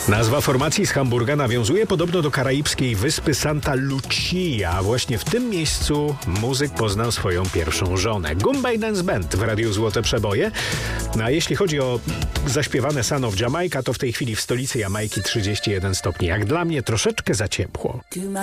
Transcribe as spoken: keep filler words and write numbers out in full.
Nazwa formacji z Hamburga nawiązuje podobno do karaibskiej wyspy Santa Lucia. Właśnie w tym miejscu muzyk poznał swoją pierwszą żonę. Goombay Dance Band w Radiu Złote Przeboje. No a jeśli chodzi o zaśpiewane Son of Jamaica, to w tej chwili w stolicy Jamajki trzydzieści jeden stopni. Jak dla mnie troszeczkę za ciepło.